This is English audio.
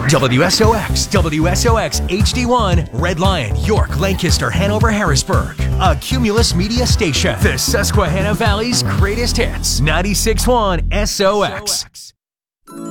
WSOX, WSOX HD1, Red Lion, York, Lancaster, Hanover, Harrisburg. A Cumulus Media station. The Susquehanna Valley's greatest hits. 96.1 SOX.